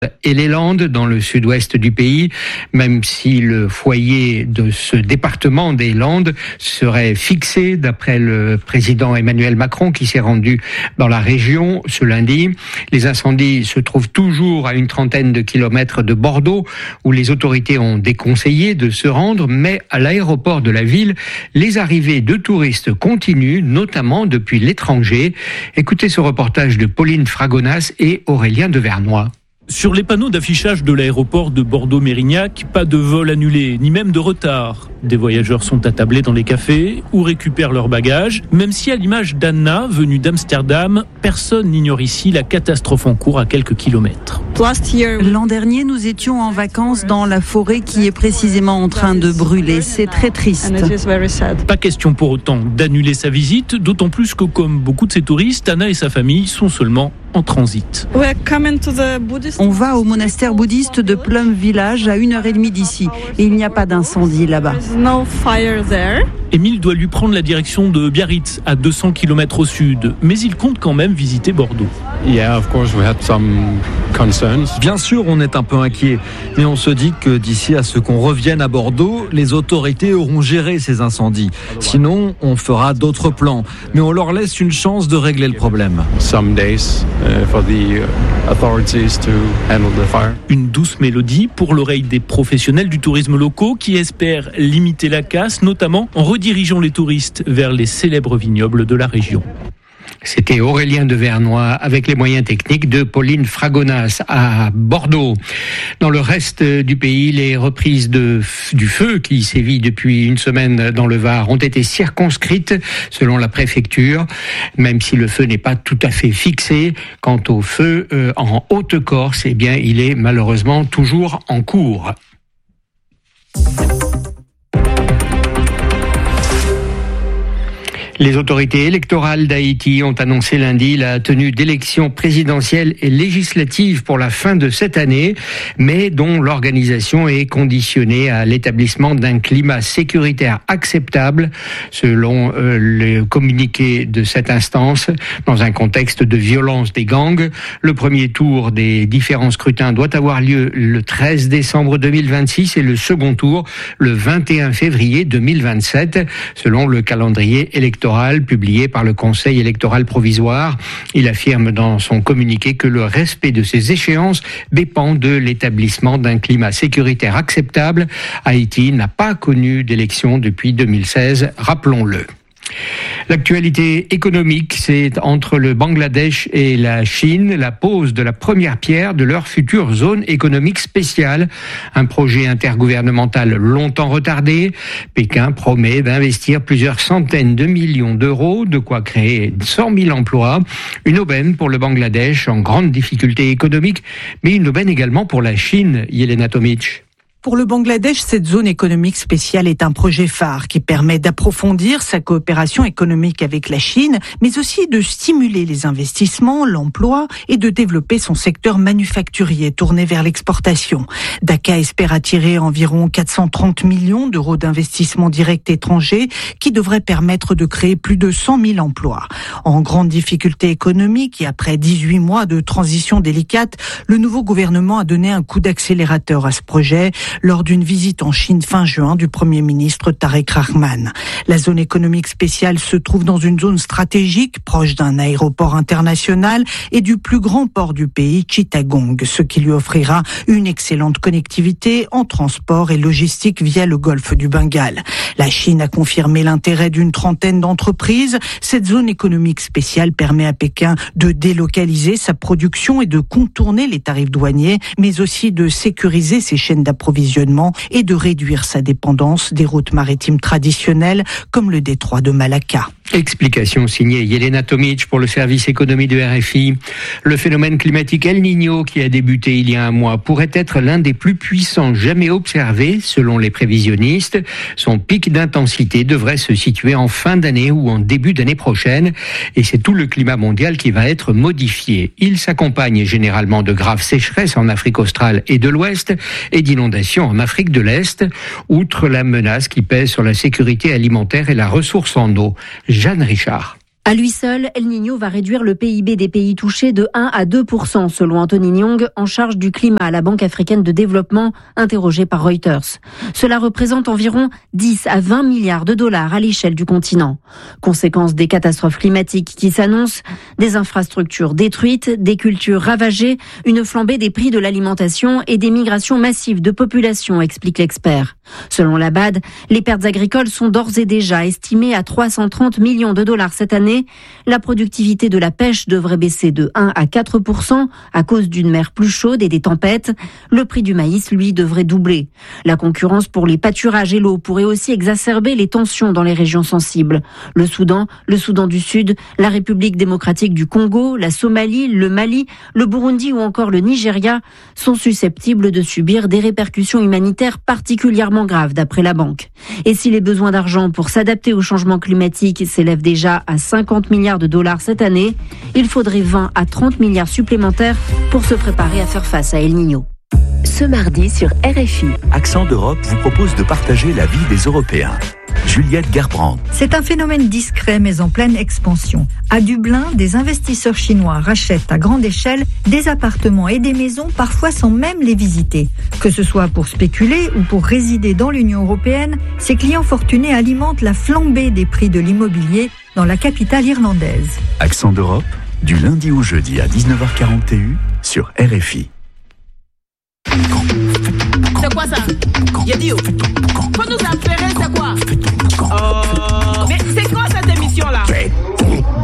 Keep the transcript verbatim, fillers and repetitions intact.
et les Landes, dans le sud-ouest du pays, même si le foyer de ce département des Landes serait fixé, d'après le président Emmanuel Macron qui s'est rendu dans la région ce lundi. Les incendies se trouvent toujours à une trentaine de kilomètres de Bordeaux, où les autorités ont déconseillé de se rendre, mais à l'aéroport de la ville, les arrivées de touristes continuent, notamment depuis l'étranger. Écoutez ce reportage de Pauline Fragonnas et Aurélien Devernois. Sur les panneaux d'affichage de l'aéroport de Bordeaux-Mérignac, pas de vol annulé, ni même de retard. Des voyageurs sont attablés dans les cafés ou récupèrent leurs bagages, même si à l'image d'Anna, venue d'Amsterdam, personne n'ignore ici la catastrophe en cours à quelques kilomètres. L'an dernier, nous étions en vacances dans la forêt qui est précisément en train de brûler. C'est très triste. Pas question pour autant d'annuler sa visite, d'autant plus que comme beaucoup de ces touristes, Anna et sa famille sont seulement en transit. On va au monastère bouddhiste de Plum Village à une heure et demie d'ici et il n'y a pas d'incendie là-bas. Émile doit lui prendre la direction de Biarritz, à deux cents kilomètres au sud, mais il compte quand même visiter Bordeaux. Bien sûr, on est un peu inquiet, mais on se dit que d'ici à ce qu'on revienne à Bordeaux, les autorités auront géré ces incendies. Sinon, on fera d'autres plans, mais on leur laisse une chance de régler le problème. Une douce mélodie pour l'oreille des professionnels du tourisme locaux qui espèrent limiter la casse, notamment en redirigeant les touristes vers les célèbres vignobles de la région. C'était Aurélien Devernois avec les moyens techniques de Pauline Fragonnas à Bordeaux. Dans le reste du pays, les reprises de, du feu qui sévit depuis une semaine dans le Var ont été circonscrites selon la préfecture, même si le feu n'est pas tout à fait fixé. Quant au feu euh, en Haute-Corse, eh bien, il est malheureusement toujours en cours. Les autorités électorales d'Haïti ont annoncé lundi la tenue d'élections présidentielles et législatives pour la fin de cette année, mais dont l'organisation est conditionnée à l'établissement d'un climat sécuritaire acceptable, selon euh, le communiqué de cette instance, dans un contexte de violence des gangs. Le premier tour des différents scrutins doit avoir lieu le treize décembre deux mille vingt-six et le second tour le vingt et un février deux mille vingt-sept, selon le calendrier électoral publié par le Conseil électoral provisoire. Il affirme dans son communiqué que le respect de ces échéances dépend de l'établissement d'un climat sécuritaire acceptable. Haïti n'a pas connu d'élection depuis deux mille seize, rappelons-le. L'actualité économique, c'est entre le Bangladesh et la Chine, la pose de la première pierre de leur future zone économique spéciale. Un projet intergouvernemental longtemps retardé. Pékin promet d'investir plusieurs centaines de millions d'euros, de quoi créer cent mille emplois. Une aubaine pour le Bangladesh en grande difficulté économique, mais une aubaine également pour la Chine, Yelena Tomic. Pour le Bangladesh, cette zone économique spéciale est un projet phare qui permet d'approfondir sa coopération économique avec la Chine, mais aussi de stimuler les investissements, l'emploi et de développer son secteur manufacturier tourné vers l'exportation. Dhaka espère attirer environ quatre cent trente millions d'euros d'investissements directs étrangers qui devraient permettre de créer plus de cent mille emplois. En grande difficulté économique et après dix-huit mois de transition délicate, le nouveau gouvernement a donné un coup d'accélérateur à ce projet lors d'une visite en Chine fin juin du Premier ministre Tariq Rahman. La zone économique spéciale se trouve dans une zone stratégique proche d'un aéroport international et du plus grand port du pays, Chittagong, ce qui lui offrira une excellente connectivité en transport et logistique via le golfe du Bengale. La Chine a confirmé l'intérêt d'une trentaine d'entreprises. Cette zone économique spéciale permet à Pékin de délocaliser sa production et de contourner les tarifs douaniers, mais aussi de sécuriser ses chaînes d'approvisionnement et de réduire sa dépendance des routes maritimes traditionnelles comme le détroit de Malacca. Explication signée Yelena Tomic pour le service économie de R F I. Le phénomène climatique El Niño qui a débuté il y a un mois pourrait être l'un des plus puissants jamais observés selon les prévisionnistes. Son pic d'intensité devrait se situer en fin d'année ou en début d'année prochaine et c'est tout le climat mondial qui va être modifié. Il s'accompagne généralement de graves sécheresses en Afrique australe et de l'Ouest et d'inondations en Afrique de l'Est, outre la menace qui pèse sur la sécurité alimentaire et la ressource en eau. Jeanne Richard. À lui seul, El Niño va réduire le P I B des pays touchés de un à deux pour cent, selon Anthony Nyong, en charge du climat à la Banque africaine de développement, interrogé par Reuters. Cela représente environ dix à vingt milliards de dollars à l'échelle du continent. Conséquence des catastrophes climatiques qui s'annoncent, des infrastructures détruites, des cultures ravagées, une flambée des prix de l'alimentation et des migrations massives de population, explique l'expert. Selon la B A D, les pertes agricoles sont d'ores et déjà estimées à trois cent trente millions de dollars cette année. La productivité de la pêche devrait baisser de un à quatre pour cent à cause d'une mer plus chaude et des tempêtes. Le prix du maïs, lui, devrait doubler. La concurrence pour les pâturages et l'eau pourrait aussi exacerber les tensions dans les régions sensibles. Le Soudan, le Soudan du Sud, la République démocratique du Congo, la Somalie, le Mali, le Burundi ou encore le Nigeria sont susceptibles de subir des répercussions humanitaires particulièrement graves, d'après la banque. Et si les besoins d'argent pour s'adapter au changement climatique s'élèvent déjà à cinquante milliards de dollars cette année, il faudrait vingt à trente milliards supplémentaires pour se préparer à faire face à El Niño. Ce mardi sur R F I, Accent d'Europe vous propose de partager la vie des Européens. Juliette Gerbrandt. C'est un phénomène discret mais en pleine expansion. À Dublin, des investisseurs chinois rachètent à grande échelle des appartements et des maisons, parfois sans même les visiter. Que ce soit pour spéculer ou pour résider dans l'Union européenne, ces clients fortunés alimentent la flambée des prix de l'immobilier dans la capitale irlandaise. Accent d'Europe, du lundi au jeudi à dix-neuf heures quarante et un sur R F I. C'est quoi ça? J'ai dit, faut nous appeler, c'est quoi? Oh, mais c'est quoi cette émission là?